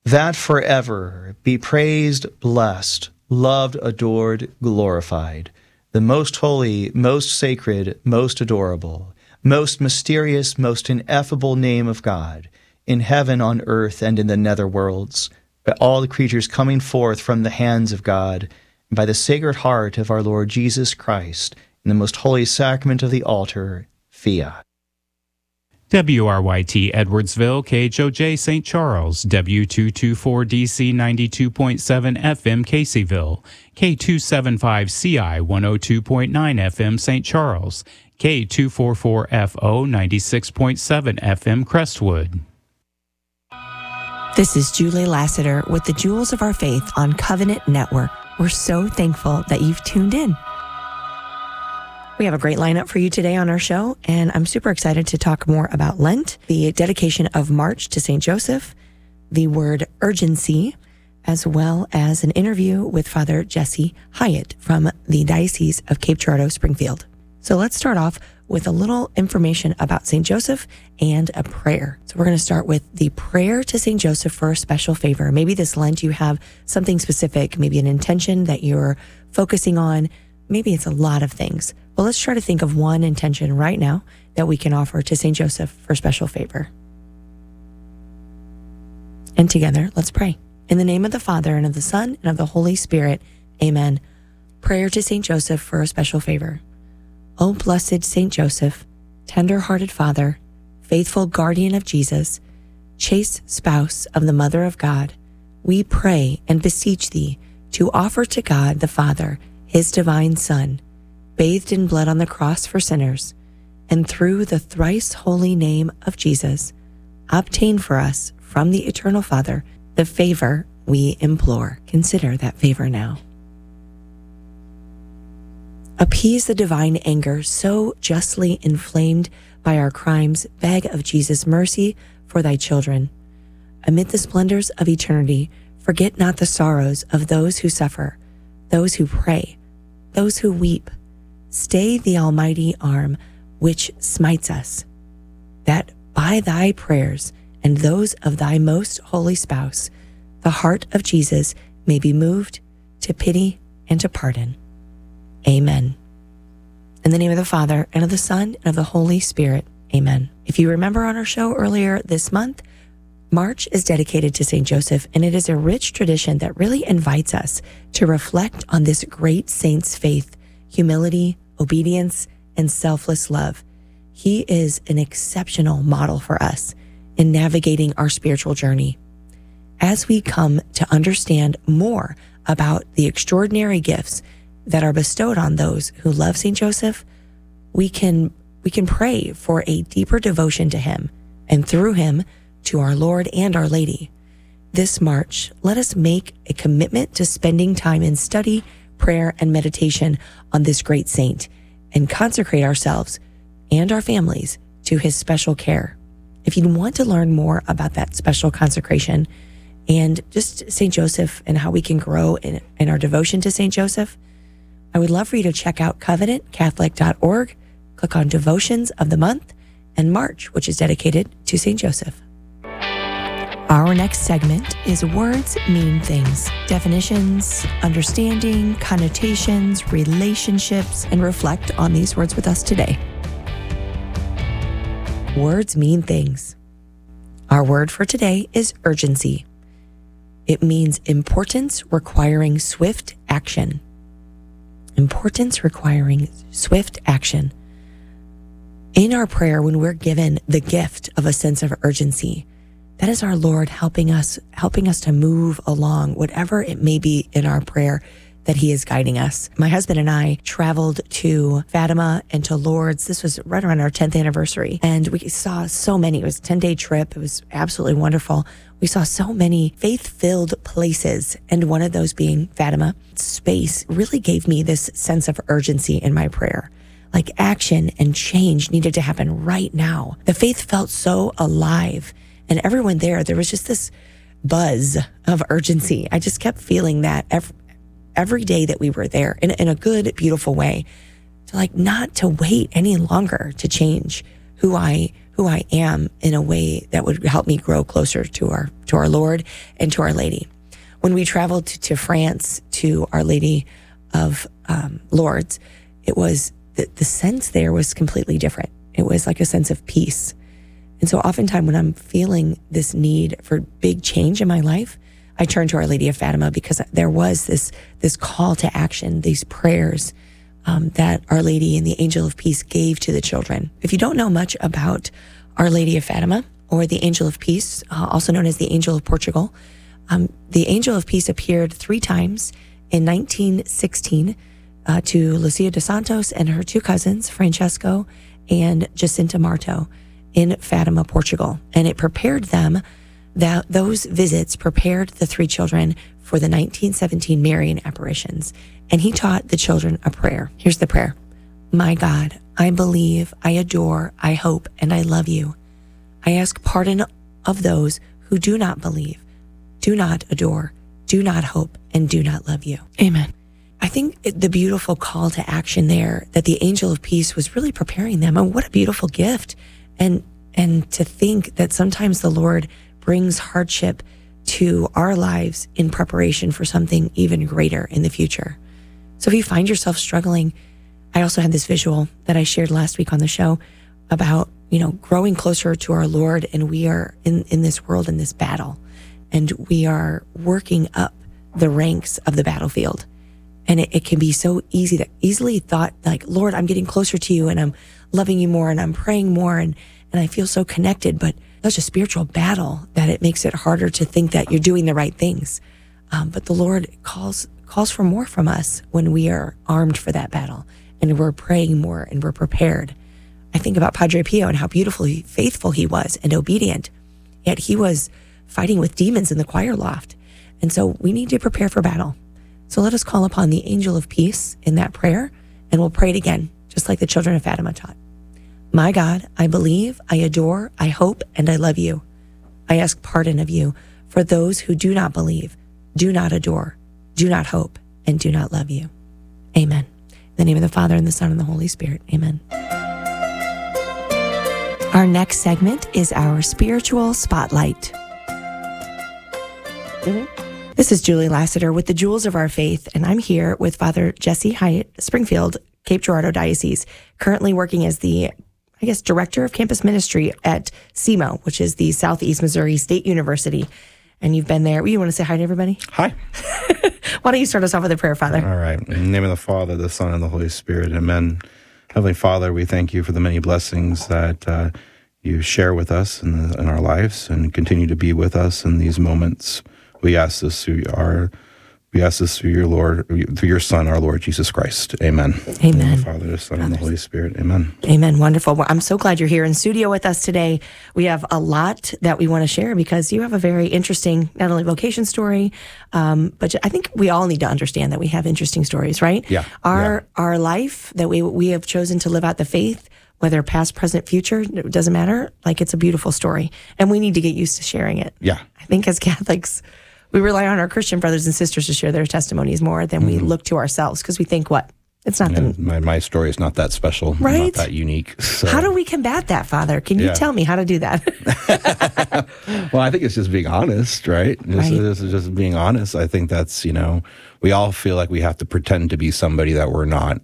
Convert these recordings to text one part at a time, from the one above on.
that forever be praised, blessed, loved, adored, glorified, the most holy, most sacred, most adorable, most mysterious, most ineffable name of God, in heaven, on earth, and in the nether worlds, by all the creatures coming forth from the hands of God, and by the Sacred Heart of our Lord Jesus Christ, in the most holy sacrament of the altar, fiat. WRYT Edwardsville, KHOJ St. Charles, W224DC 92.7 FM Caseyville, K275CI 102.9 FM St. Charles, K244FO 96.7 FM Crestwood. This is Julie Lassiter with the Jewels of Our Faith on Covenant Network. We're so thankful that you've tuned in. We have a great lineup for you today on our show, and I'm super excited to talk more about Lent, the dedication of March to St. Joseph, the word urgency, as well as an interview with Father Jesse Hyatt from the Diocese of Cape Girardeau, Springfield. So let's start off with a little information about St. Joseph and a prayer. So we're going to start with the prayer to St. Joseph for a special favor. Maybe this Lent you have something specific, maybe an intention that you're focusing on. Maybe it's a lot of things. Well, let's try to think of one intention right now that we can offer to St. Joseph for special favor. And together, let's pray. In the name of the Father, and of the Son, and of the Holy Spirit, amen. Prayer to St. Joseph for a special favor. O blessed St. Joseph, tender-hearted Father, faithful guardian of Jesus, chaste spouse of the Mother of God, we pray and beseech thee to offer to God the Father his divine Son, bathed in blood on the cross for sinners, and through the thrice holy name of Jesus, obtain for us from the eternal Father the favor we implore. Consider that favor now. Appease the divine anger so justly inflamed by our crimes. Beg of Jesus mercy for thy children. Amid the splendors of eternity, forget not the sorrows of those who suffer, those who pray, those who weep. Stay the almighty arm which smites us, that by thy prayers and those of thy most holy spouse, the heart of Jesus may be moved to pity and to pardon. Amen. In the name of the Father, and of the Son, and of the Holy Spirit. Amen. If you remember on our show earlier this month, March is dedicated to St. Joseph, and it is a rich tradition that really invites us to reflect on this great saint's faith, humility, obedience, and selfless love. He is an exceptional model for us in navigating our spiritual journey. As we come to understand more about the extraordinary gifts that are bestowed on those who love St. Joseph, we can pray for a deeper devotion to him, and through him to our Lord and Our Lady. This March, let us make a commitment to spending time in study, prayer, and meditation on this great saint, and consecrate ourselves and our families to his special care. If you want to learn more about that special consecration and just St. Joseph and how we can grow in our devotion to St. Joseph, I would love for you to check out covenantcatholic.org, click on Devotions of the Month, and March, which is dedicated to St. Joseph. Our next segment is Words Mean Things. Definitions, understanding, connotations, relationships, and reflect on these words with us today. Words mean things. Our word for today is urgency. It means importance requiring swift action. Importance requiring swift action. In our prayer, when we're given the gift of a sense of urgency, that is our Lord helping us to move along, whatever it may be in our prayer that he is guiding us. My husband and I traveled to Fatima and to Lourdes. This was right around our 10th anniversary. And we saw so many. It was a 10-day trip. It was absolutely wonderful. We saw so many faith-filled places, and one of those being Fatima. Space really gave me this sense of urgency in my prayer. Like action and change needed to happen right now. The faith felt so alive. And everyone there was just this buzz of urgency. I just kept feeling that every day that we were there in a good, beautiful way, to not to wait any longer to change who I who I am in a way that would help me grow closer to our Lord and to Our Lady. When we traveled to France to Our Lady of Lourdes, it was the sense there was completely different. It was like a sense of peace. And so oftentimes when I'm feeling this need for big change in my life, I turn to Our Lady of Fatima, because there was this call to action, these prayers that Our Lady and the Angel of Peace gave to the children. If you don't know much about Our Lady of Fatima or the Angel of Peace, also known as the Angel of Portugal, the Angel of Peace appeared 3 times in 1916 to Lucia dos Santos and her 2 cousins, Francesco and Jacinta Marto, in Fatima, Portugal. And it prepared them, those visits prepared the 3 children for the 1917 Marian apparitions. And he taught the children a prayer. Here's the prayer. My God, I believe, I adore, I hope, and I love you. I ask pardon of those who do not believe, do not adore, do not hope, and do not love you. Amen. I think the beautiful call to action there, that the Angel of Peace was really preparing them. And what a beautiful gift. And to think that sometimes the Lord brings hardship to our lives in preparation for something even greater in the future. So if you find yourself struggling, I also had this visual that I shared last week on the show about, growing closer to our Lord, and we are in this world, in this battle, and we are working up the ranks of the battlefield. And it can be so easily thought like, Lord, I'm getting closer to you and I'm loving you more and I'm praying more and I feel so connected, but such a spiritual battle that it makes it harder to think that you're doing the right things. But the Lord calls for more from us when we are armed for that battle and we're praying more and we're prepared. I think about Padre Pio and how beautifully faithful he was and obedient, yet he was fighting with demons in the choir loft. And so we need to prepare for battle. So let us call upon the Angel of Peace in that prayer, and we'll pray it again, just like the children of Fatima taught. My God, I believe, I adore, I hope, and I love you. I ask pardon of you for those who do not believe, do not adore, do not hope, and do not love you. Amen. In the name of the Father, and the Son, and the Holy Spirit. Amen. Our next segment is our Spiritual Spotlight. This is Julie Lassiter with the Jewels of Our Faith, and I'm here with Father Jesse Hyatt, Springfield, Cape Girardeau Diocese, currently working as the, Director of Campus Ministry at SEMO, which is the Southeast Missouri State University. And you've been there. You want to say hi to everybody? Hi. Why don't you start us off with a prayer, Father? All right. In the name of the Father, the Son, and the Holy Spirit. Amen. Heavenly Father, we thank you for the many blessings that you share with us in our lives and continue to be with us in these moments. We ask this through your Son, our Lord Jesus Christ. Amen. Amen. The Father, the Son, and the Holy Spirit. Amen. Amen. Wonderful. Well, I'm so glad you're here in studio with us today. We have a lot that we want to share because you have a very interesting, not only vocation story, but I think we all need to understand that we have interesting stories, right? Yeah. Our life that we have chosen to live out the faith, whether past, present, future, it doesn't matter. Like, it's a beautiful story, and we need to get used to sharing it. Yeah. I think as Catholics, we rely on our Christian brothers and sisters to share their testimonies more than we look to ourselves, because we think, it's not my story is not that special, right? Not that unique. So. How do we combat that, Father? Can you tell me how to do that? Well, I think it's just being honest, right? Just being honest. I think that's, we all feel like we have to pretend to be somebody that we're not,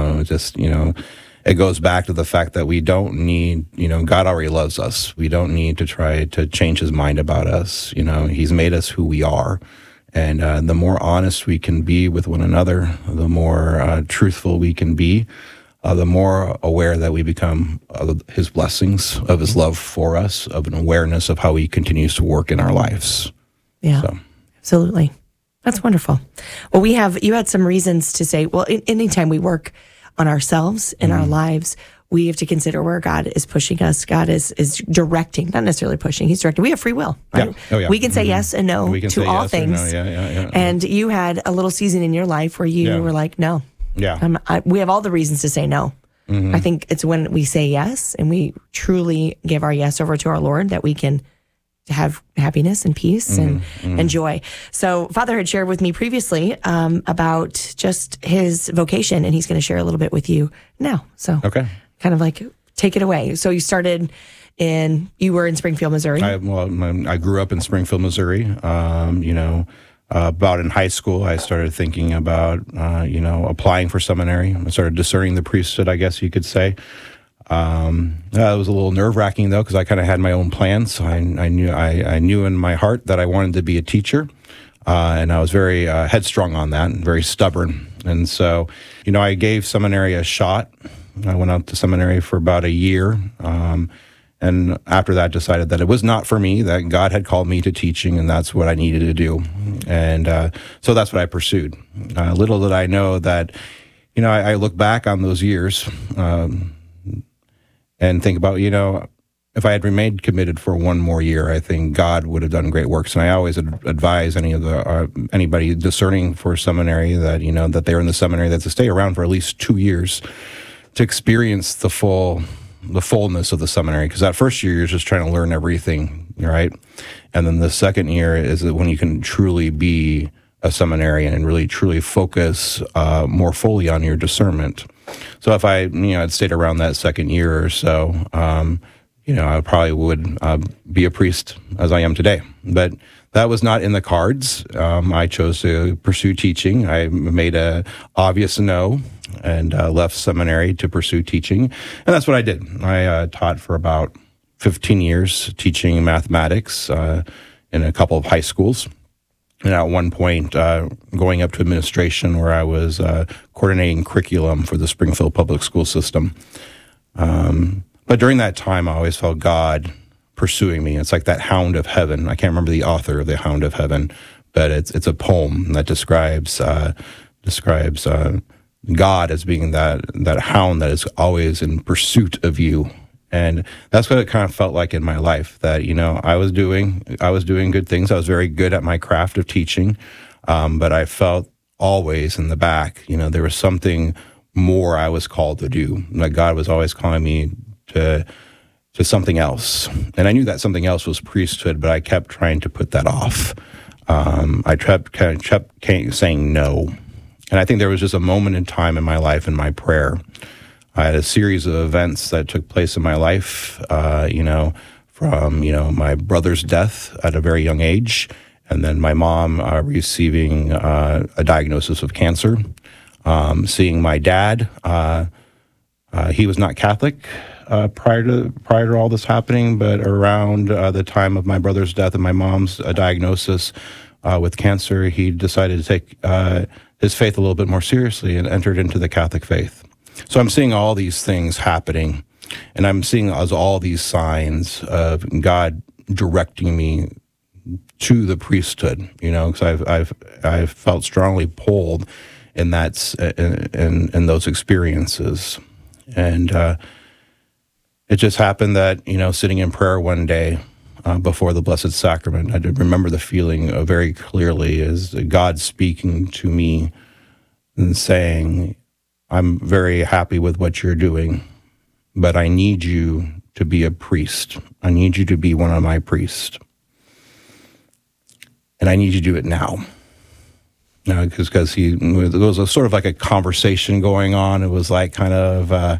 it goes back to the fact that we don't need, God already loves us. We don't need to try to change his mind about us. He's made us who we are. And the more honest we can be with one another, the more truthful we can be, the more aware that we become of his blessings, of his love for us, of an awareness of how he continues to work in our lives. Yeah, absolutely. That's wonderful. Well, you had some reasons to say, anytime we work on ourselves in our lives, we have to consider where God is pushing us. God is directing, not necessarily pushing, he's directing. We have free will, right? Yeah. Oh, yeah. We can say yes and no to all things. No. Yeah. And you had a little season in your life where you were like, no. Yeah. We have all the reasons to say no. I think it's when we say yes and we truly give our yes over to our Lord that we can have happiness and peace and joy. So Father had shared with me previously about just his vocation, and he's going to share a little bit with you now. So okay. Kind of like take it away. So you started and you were in Springfield, Missouri. I grew up in Springfield, Missouri. About in high school, I started thinking about, applying for seminary. I started discerning the priesthood, I guess you could say. It was a little nerve-wracking, though, because I kind of had my own plans. So I knew in my heart that I wanted to be a teacher, and I was very headstrong on that and very stubborn. And so, I gave seminary a shot. I went out to seminary for about a year, and after that decided that it was not for me, that God had called me to teaching, and that's what I needed to do. And so that's what I pursued. Little did I know that, I look back on those years and think about, if I had remained committed for one more year, I think God would have done great works. And I always advise anybody discerning for seminary that, that they're in the seminary, that to stay around for at least 2 years to experience the fullness of the seminary. Because that first year, you're just trying to learn everything, right? And then the second year is when you can truly be a seminarian and really truly focus more fully on your discernment. So if I'd stayed around that second year or so, I probably would be a priest as I am today. But that was not in the cards. I chose to pursue teaching. I made a obvious no and left seminary to pursue teaching. And that's what I did. I taught for about 15 years, teaching mathematics in a couple of high schools. And at one point, going up to administration where I was coordinating curriculum for the Springfield public school system. But during that time, I always felt God pursuing me. It's like that Hound of Heaven. I can't remember the author of the Hound of Heaven, but it's a poem that describes God as being that hound that is always in pursuit of you. And that's what it kind of felt like in my life, that, I was doing good things. I was very good at my craft of teaching. But I felt always in the back, there was something more I was called to do. Like God was always calling me to something else. And I knew that something else was priesthood, but I kept trying to put that off. I kept saying no. And I think there was just a moment in time in my life in my prayer. I had a series of events that took place in my life, from, my brother's death at a very young age, and then my mom receiving a diagnosis of cancer, seeing my dad. He was not Catholic prior to all this happening, but around the time of my brother's death and my mom's diagnosis with cancer, he decided to take his faith a little bit more seriously and entered into the Catholic faith. So I'm seeing all these things happening, and I'm seeing all these signs of God directing me to the priesthood. Because I've felt strongly pulled in in those experiences, and it just happened that sitting in prayer one day before the Blessed Sacrament, I did remember the feeling very clearly as God speaking to me and saying, I'm very happy with what you're doing, but I need you to be a priest. I need you to be one of my priests. And I need you to do it now. Because there was a sort of like a conversation going on. It was like kind of,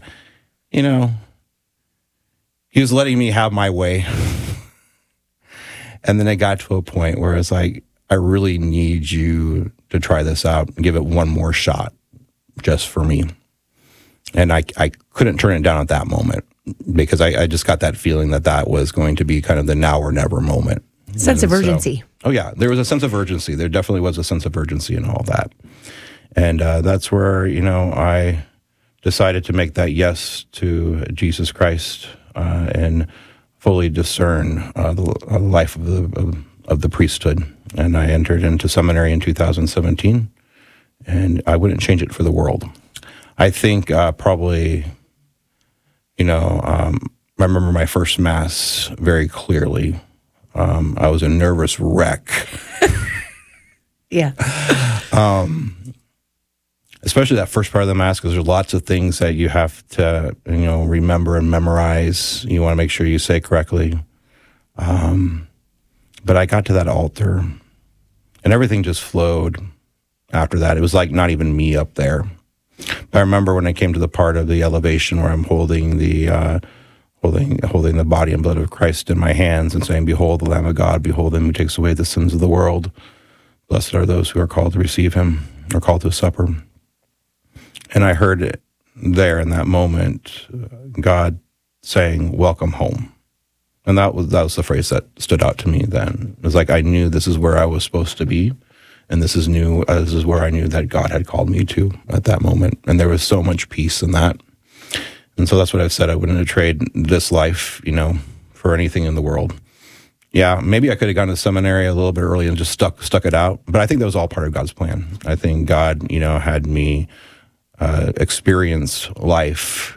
he was letting me have my way. And then it got to a point where it's like, I really need you to try this out and give it one more shot. Just for me. And I couldn't turn it down at that moment because I just got that feeling that was going to be kind of the now or never moment. Sense of urgency. Oh, yeah. There was a sense of urgency. There definitely was a sense of urgency in all that. And that's where, I decided to make that yes to Jesus Christ and fully discern the life of the priesthood. And I entered into seminary in 2017. And I wouldn't change it for the world. I think probably, I remember my first Mass very clearly. I was a nervous wreck. Yeah. Especially that first part of the Mass, because there's lots of things that you have to, remember and memorize. You want to make sure you say correctly. But I got to that altar, and everything just flowed. After that, it was like not even me up there. But I remember when I came to the part of the elevation where I'm holding the holding the body and blood of Christ in my hands and saying, "Behold the Lamb of God, behold him who takes away the sins of the world. Blessed are those who are called to receive him, or called to supper." And I heard it there in that moment, God saying, "Welcome home." And that was the phrase that stood out to me then. It was like I knew this is where I was supposed to be, and this is where I knew that God had called me to at that moment. And there was so much peace in that. And so that's what I've said. I wouldn't have traded this life, for anything in the world. Yeah, maybe I could have gone to seminary a little bit early and just stuck it out. But I think that was all part of God's plan. I think God, had me experience life,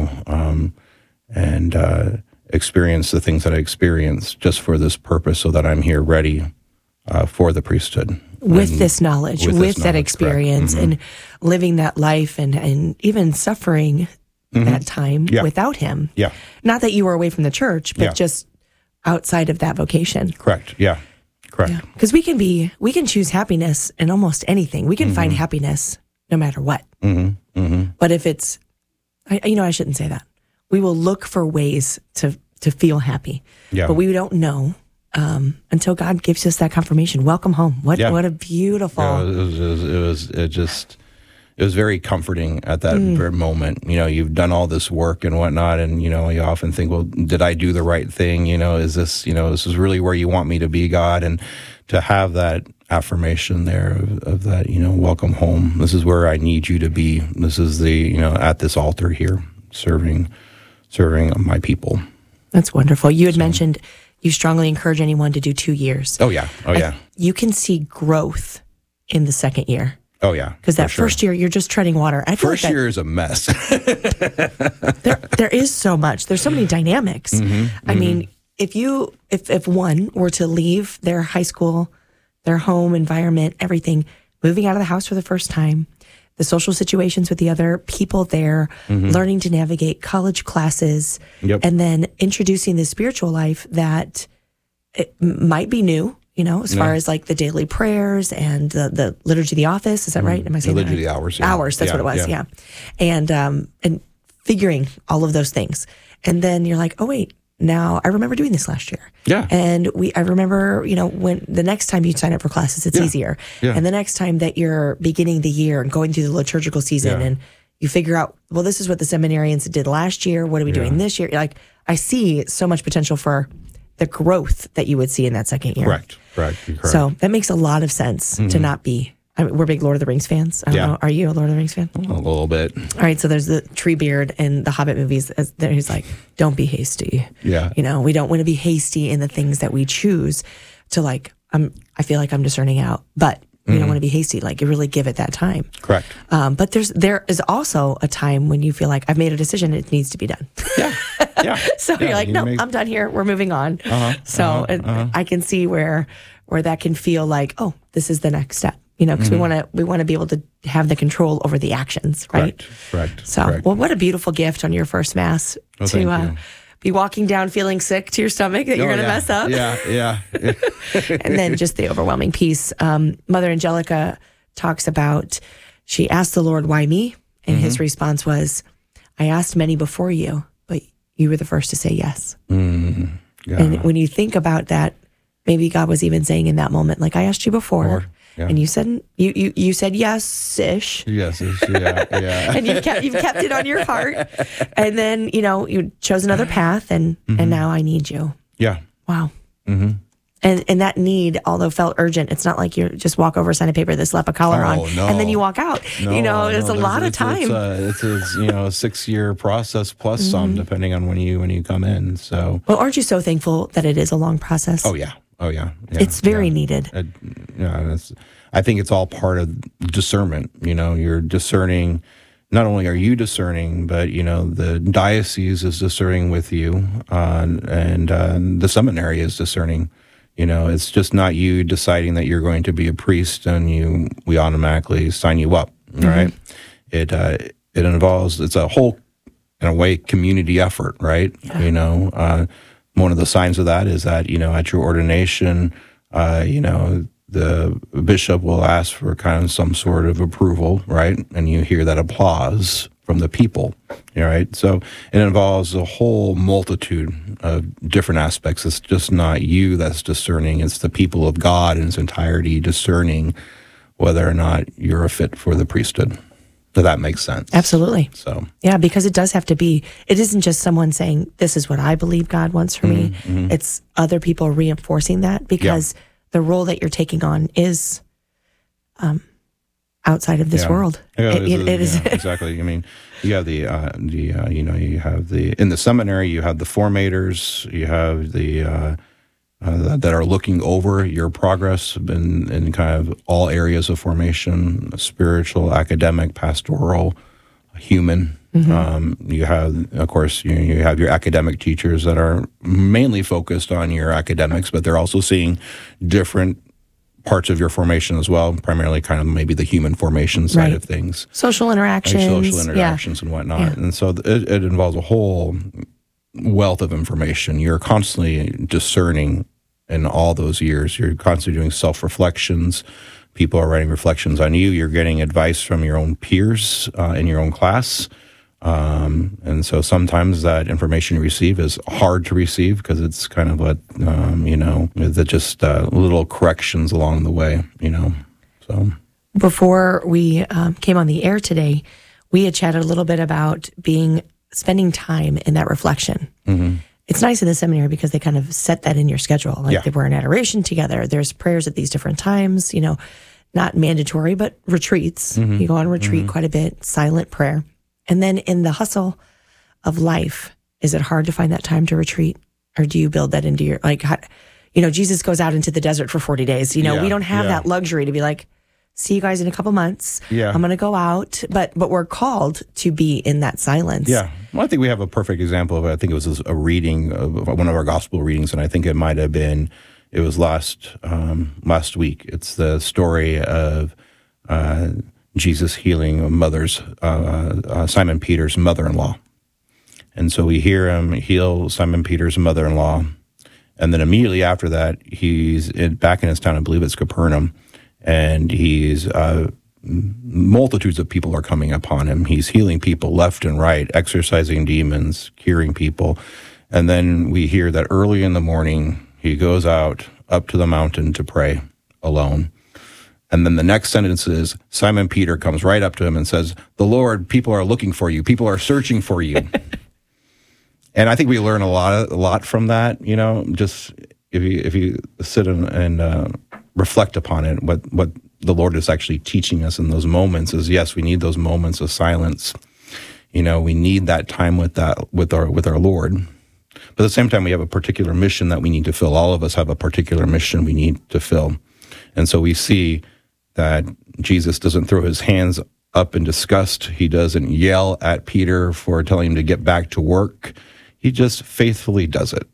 and experience the things that I experienced just for this purpose, so that I'm here ready for the priesthood. With this knowledge, with that experience, mm-hmm. and living that life, and even suffering mm-hmm. that time without him. Yeah. Not that you were away from the church, but just outside of that vocation. Correct. Yeah. Correct. Because we can choose happiness in almost anything. We can mm-hmm. find happiness no matter what. Mm-hmm. Mm-hmm. But if it's, I shouldn't say that. We will look for ways to feel happy. Yeah. But we don't know until God gives us that confirmation. Welcome home. What a beautiful. It was very comforting at that very moment. You've done all this work and whatnot, and you often think, well, did I do the right thing? Is this this is really where you want me to be, God? And to have that affirmation there of that, welcome home. This is where I need you to be. This is the at this altar here, serving my people. That's wonderful. You had mentioned you strongly encourage anyone to do 2 years. Oh yeah. You can see growth in the second year. Oh yeah. Because that first year you're just treading water. I feel first year is a mess. there is so much. There's so many dynamics. Mm-hmm, I mean, if one were to leave their high school, their home environment, everything, moving out of the house for the first time, the social situations with the other people there, learning to navigate college classes, and then introducing the spiritual life that it might be new, as far as like the daily prayers and the liturgy of the office. Is that right? Am I saying the liturgy that of the hours? Yeah. Hours, that's what it was, yeah. And figuring all of those things. And then you're like, oh, wait. Now, I remember doing this last year. Yeah. And I remember, when the next time you sign up for classes, it's easier. Yeah. And the next time that you're beginning the year and going through the liturgical season and you figure out, well, this is what the seminarians did last year. What are we doing this year? Like, I see so much potential for the growth that you would see in that second year. Correct. So that makes a lot to not be. We're big Lord of the Rings fans. I don't know. Are you a Lord of the Rings fan? A little bit. All right. So there's the Treebeard in the Hobbit movies. He's like, don't be hasty. Yeah. We don't want to be hasty in the things that we choose to I feel like I'm discerning out, but we don't want to be hasty. Like, you really give it that time. Correct. But there is also a time when you feel like I've made a decision. It needs to be done. Yeah. So you're like, no, I'm done here. We're moving on. I can see where that can feel like, oh, this is the next step. Because we want to be able to have the control over the actions, right? Correct. So, well, what a beautiful gift on your first Mass to be walking down feeling sick to your stomach that you're going to mess up. Yeah. And then just the overwhelming peace. Mother Angelica talks about, she asked the Lord, why me? And his response was, I asked many before you, but you were the first to say yes. Yeah. And when you think about that, maybe God was even saying in that moment, like, I asked you before. Yeah. And you said you said yes-ish. Yes-ish, yeah. And you've kept it on your heart. And then, you chose another path and now I need you. Yeah. Wow. And that need, although felt urgent, it's not like you just walk over, sign a paper, they slap a collar on, and then you walk out. There's a lot of time. It's a 6-year process plus some, depending on when you come in. So, well, aren't you so thankful that it is a long process? Oh yeah. It's very needed. I think it's all part of discernment. You're discerning. Not only are you discerning, but the diocese is discerning with you, and the seminary is discerning. It's just not you deciding that you're going to be a priest and we automatically sign you up, right? It involves, it's a whole, in a way, community effort, right? Yeah. One of the signs of that is that, at your ordination, the bishop will ask for kind of some sort of approval, right? And you hear that applause from the people, right? So it involves a whole multitude of different aspects. It's just not you that's discerning. It's the people of God in its entirety discerning whether or not you're a fit for the priesthood. So that makes sense. Absolutely. So yeah, because it does have to be, it isn't just someone saying, this is what I believe God wants for me. It's other people reinforcing that, because the role that you're taking on is outside of this world. Yeah, it is exactly. I mean, you have you have in the seminary, you have the formators, you have the that are looking over your progress in kind of all areas of formation: spiritual, academic, pastoral, human. You have, of course, you have your academic teachers that are mainly focused on your academics, but they're also seeing different parts of your formation as well, primarily kind of maybe the human formation side of things. Social interactions. And whatnot. Yeah. And so it involves a whole wealth of information. You're constantly discerning in all those years. You're constantly doing self-reflections. People are writing reflections on you. You're getting advice from your own peers in your own class. And so sometimes that information you receive is hard to receive because it's kind of just little corrections along the way, So before we came on the air today, we had chatted a little bit about spending time in that reflection. It's nice in the seminary because they kind of set that in your schedule. Like we're in adoration together. There's prayers at these different times, not mandatory, but retreats. You go on retreat quite a bit, silent prayer. And then in the hustle of life, is it hard to find that time to retreat? Or do you build that into your, Jesus goes out into the desert for 40 days. We don't have that luxury to be like, see you guys in a couple months. Yeah. I'm going to go out. But we're called to be in that silence. Yeah. Well, I think we have a perfect example of it. I think it was a reading of one of our gospel readings, and I think it might have been, it was last week. It's the story of Jesus healing Simon Peter's mother-in-law. And so we hear him heal Simon Peter's mother-in-law. And then immediately after that, he's back in his town, I believe it's Capernaum, and he's multitudes of people are coming upon him. He's healing people left and right, exorcising demons, curing people. And then we hear that early in the morning, he goes out up to the mountain to pray alone. And then the next sentence is, Simon Peter comes right up to him and says, "The Lord, people are looking for you. People are searching for you." And I think we learn a lot from that, just if you sit and reflect upon it, what the Lord is actually teaching us in those moments is, yes, we need those moments of silence. We need that time with our Lord. But at the same time, we have a particular mission that we need to fill. All of us have a particular mission we need to fill. And so we see that Jesus doesn't throw his hands up in disgust. He doesn't yell at Peter for telling him to get back to work. He just faithfully does it.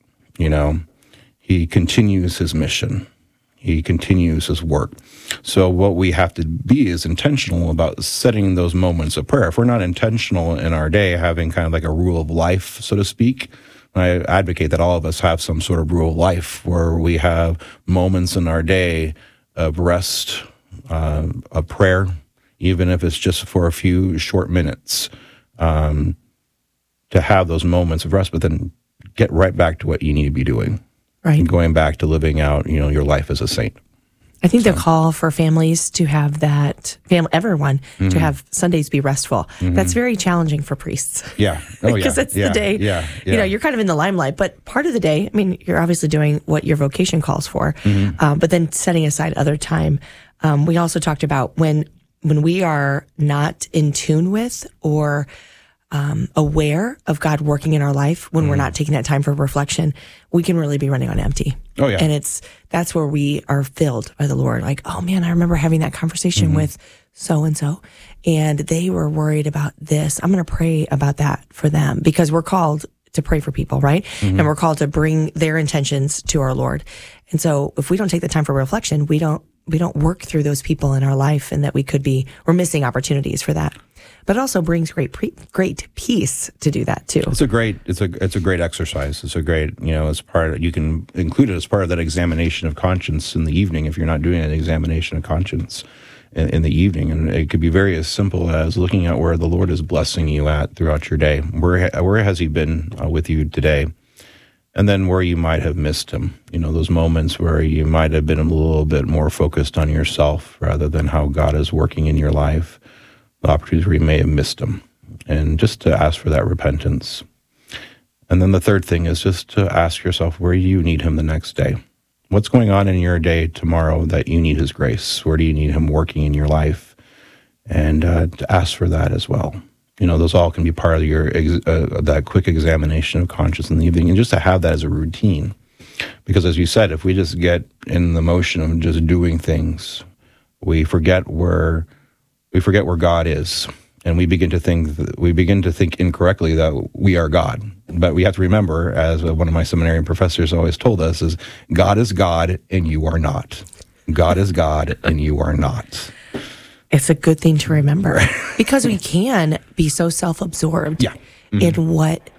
He continues his mission. He continues his work. So what we have to be is intentional about setting those moments of prayer. If we're not intentional in our day, having kind of like a rule of life, so to speak, I advocate that all of us have some sort of rule of life where we have moments in our day of rest, of prayer, even if it's just for a few short minutes, to have those moments of rest, but then get right back to what you need to be doing. Right. And going back to living out, your life as a saint. I think the call for families to have that, everyone to have Sundays be restful. That's very challenging for priests. Yeah. Because it's the day, you're kind of in the limelight, but part of the day, you're obviously doing what your vocation calls for, but then setting aside other time. We also talked about when we are not in tune with or aware of God working in our life, when we're not taking that time for reflection, we can really be running on empty. Oh yeah. And that's where we are filled by the Lord. Like, oh man, I remember having that conversation with so-and-so, and they were worried about this. I'm going to pray about that for them, because we're called to pray for people, right? And we're called to bring their intentions to our Lord. And so if we don't take the time for reflection, we don't work through those people in our life, and that we're missing opportunities for that. But it also brings great peace to do that too. It's a great exercise. It's a great, as part of, you can include it as part of that examination of conscience in the evening if you're not doing an examination of conscience. in the evening. And it could be very as simple as looking at where the Lord is blessing you at throughout your day. Where has he been with you today? And then where you might have missed him, those moments where you might have been a little bit more focused on yourself rather than how God is working in your life, the opportunities where you may have missed him. And just to ask for that repentance. And then the third thing is just to ask yourself where you need him the next day. What's going on in your day tomorrow that you need his grace? Where do you need him working in your life? And to ask for that as well. Those all can be part of your that quick examination of conscience in the evening, and just to have that as a routine. Because as you said, if we just get in the motion of just doing things, we forget where God is. And we begin to think incorrectly that we are God. But we have to remember, as one of my seminarian professors always told us, is God and you are not. God is God and you are not. It's a good thing to remember because we can be so self-absorbed in what